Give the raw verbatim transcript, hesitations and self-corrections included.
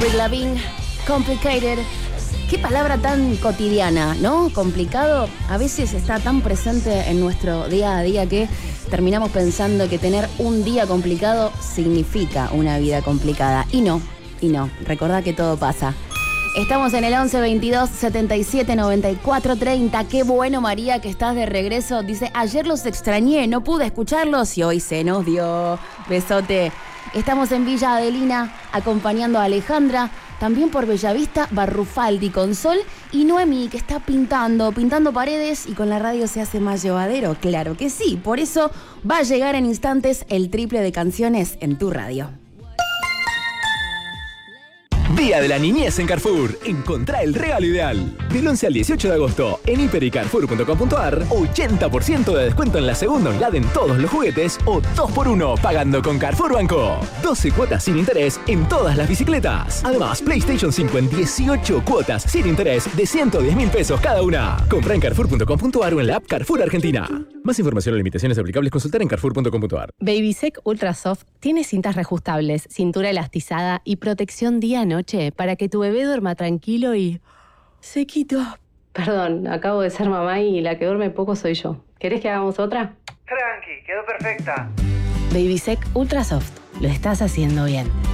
Avril Lavigne, Complicated. Qué palabra tan cotidiana, ¿no? Complicado a veces está tan presente en nuestro día a día que terminamos pensando que tener un día complicado significa una vida complicada. Y no, y no. Recordá que todo pasa. Estamos en el once veintidós setenta y siete noventa y cuatro treinta. Qué bueno, María, que estás de regreso. Dice, ayer los extrañé, no pude escucharlos y hoy se nos dio. Besote. Estamos en Villa Adelina acompañando a Alejandra. También por Bellavista, Barrufaldi con Sol y Noemi, que está pintando, pintando paredes y con la radio se hace más llevadero. Claro que sí, por eso va a llegar en instantes el triple de canciones en tu radio. Día de la Niñez en Carrefour. Encontrá el regalo ideal. Del once al dieciocho de agosto, en hiper y carrefour punto com punto ar, ochenta por ciento de descuento en la segunda unidad en todos los juguetes o dos por uno pagando con Carrefour Banco. doce cuotas sin interés en todas las bicicletas. Además, PlayStation cinco en dieciocho cuotas sin interés de ciento diez mil pesos cada una. Compra en carrefour punto com punto ar o en la app Carrefour Argentina. Más información o limitaciones aplicables consultar en carrefour punto com punto ar. Babysec Ultra Soft tiene cintas reajustables, cintura elastizada y protección día-noche para que tu bebé duerma tranquilo y sequito. Perdón, acabo de ser mamá y la que duerme poco soy yo. ¿Querés que hagamos otra? Tranqui, quedó perfecta. Babysec Ultra Soft. Lo estás haciendo bien.